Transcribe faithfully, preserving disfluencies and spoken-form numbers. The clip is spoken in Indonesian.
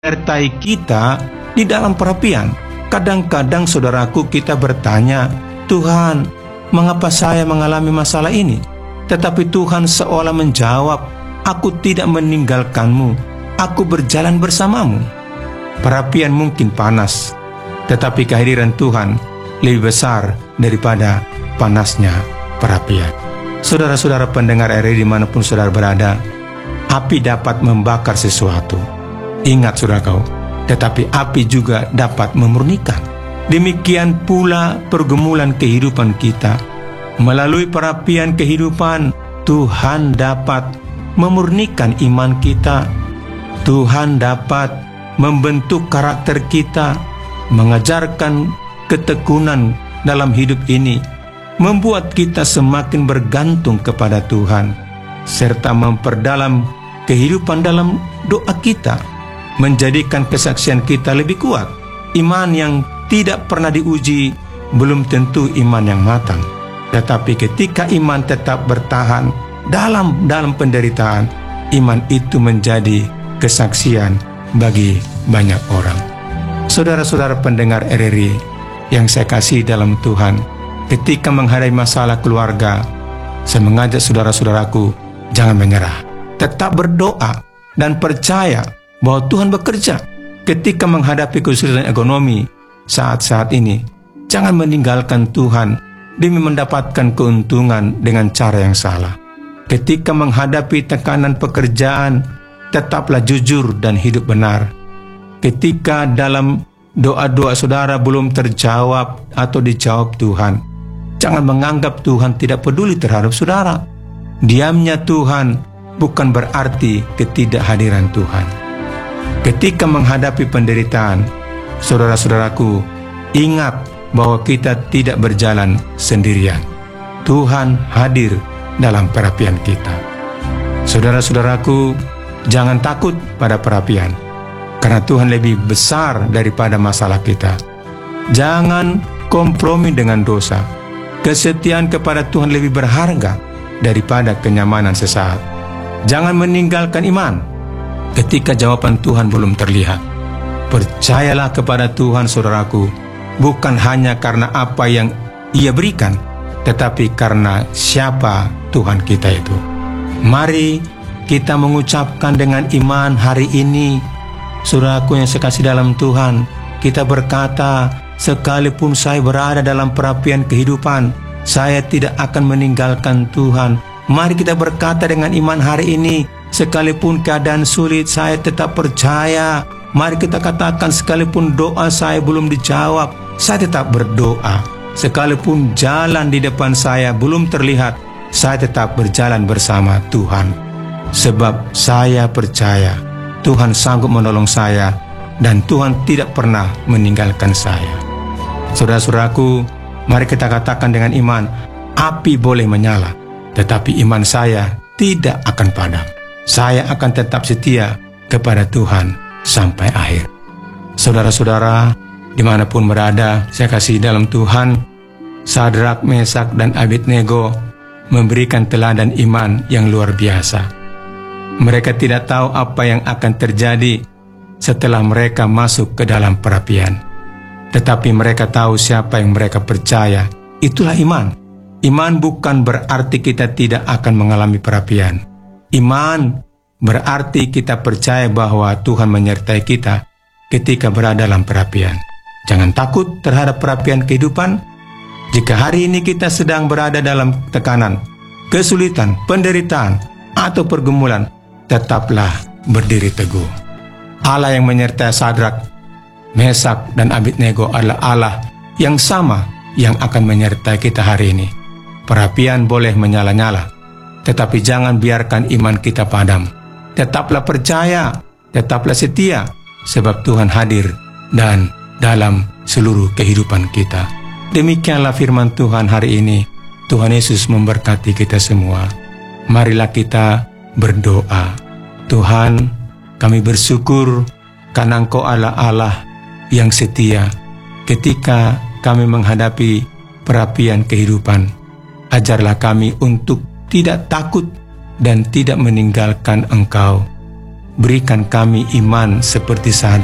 menyertai kita di dalam perapian. Kadang-kadang saudaraku kita bertanya, Tuhan, mengapa saya mengalami masalah ini? Tetapi Tuhan seolah menjawab, aku tidak meninggalkanmu, aku berjalan bersamamu. Perapian mungkin panas, tetapi kehadiran Tuhan lebih besar daripada panasnya perapian. Saudara-saudara pendengar R R I dimanapun saudara berada, api dapat membakar sesuatu. Ingat saudaraku, tetapi api juga dapat memurnikan. Demikian pula pergumulan kehidupan kita. Melalui perapian kehidupan, Tuhan dapat memurnikan iman kita. Tuhan dapat membentuk karakter kita, mengajarkan ketekunan dalam hidup ini, membuat kita semakin bergantung kepada Tuhan, serta memperdalam kehidupan dalam doa kita, menjadikan kesaksian kita lebih kuat. Iman yang tidak pernah diuji belum tentu iman yang matang. Tetapi ketika iman tetap bertahan dalam dalam penderitaan, iman itu menjadi kesaksian bagi banyak orang. Saudara-saudara pendengar R R I yang saya kasih dalam Tuhan, ketika menghadapi masalah keluarga, saya mengajak saudara-saudaraku, jangan menyerah. Tetap berdoa dan percaya bahwa Tuhan bekerja. Ketika menghadapi kesulitan ekonomi saat-saat ini, jangan meninggalkan Tuhan demi mendapatkan keuntungan dengan cara yang salah. Ketika menghadapi tekanan pekerjaan, tetaplah jujur dan hidup benar. Ketika dalam doa-doa saudara belum terjawab atau dijawab Tuhan, jangan menganggap Tuhan tidak peduli terhadap saudara. Diamnya Tuhan bukan berarti ketidakhadiran Tuhan. Ketika menghadapi penderitaan, saudara-saudaraku, ingat bahwa kita tidak berjalan sendirian. Tuhan hadir dalam perapian kita. Saudara-saudaraku, jangan takut pada perapian, karena Tuhan lebih besar daripada masalah kita. Jangan kompromi dengan dosa. Kesetiaan kepada Tuhan lebih berharga daripada kenyamanan sesaat. Jangan meninggalkan iman ketika jawaban Tuhan belum terlihat. Percayalah kepada Tuhan, saudaraku, bukan hanya karena apa yang Ia berikan, tetapi karena siapa Tuhan kita itu. Mari kita mengucapkan dengan iman hari ini, saudaraku yang saya kasih dalam Tuhan, kita berkata, sekalipun saya berada dalam perapian kehidupan, saya tidak akan meninggalkan Tuhan. Mari kita berkata dengan iman hari ini, sekalipun keadaan sulit, saya tetap percaya. Mari kita katakan, sekalipun doa saya belum dijawab, saya tetap berdoa. Sekalipun jalan di depan saya belum terlihat, saya tetap berjalan bersama Tuhan. Sebab saya percaya Tuhan sanggup menolong saya, dan Tuhan tidak pernah meninggalkan saya. Saudara-saudaraku, mari kita katakan dengan iman, api boleh menyala, tetapi iman saya tidak akan padam. Saya akan tetap setia kepada Tuhan sampai akhir. Saudara-saudara, dimanapun berada, saya kasih dalam Tuhan, Sadrak, Mesak, dan Abednego memberikan teladan iman yang luar biasa. Mereka tidak tahu apa yang akan terjadi setelah mereka masuk ke dalam perapian. Tetapi mereka tahu siapa yang mereka percaya. Itulah iman. Iman bukan berarti kita tidak akan mengalami perapian. Iman berarti kita percaya bahwa Tuhan menyertai kita ketika berada dalam perapian. Jangan takut terhadap perapian kehidupan. Jika hari ini kita sedang berada dalam tekanan, kesulitan, penderitaan, atau pergumulan, tetaplah berdiri teguh. Allah yang menyertai Sadrak, Mesak, dan Abednego adalah Allah yang sama yang akan menyertai kita hari ini. Perapian boleh menyala-nyala, tetapi jangan biarkan iman kita padam. Tetaplah percaya, tetaplah setia, sebab Tuhan hadir dan dalam seluruh kehidupan kita. Demikianlah firman Tuhan hari ini. Tuhan Yesus memberkati kita semua. Marilah kita berdoa. Tuhan, kami bersyukur karena Engkau adalah Allah yang setia. Ketika kami menghadapi perapian kehidupan, ajarlah kami untuk tidak takut dan tidak meninggalkan Engkau. berikan kami iman seperti saat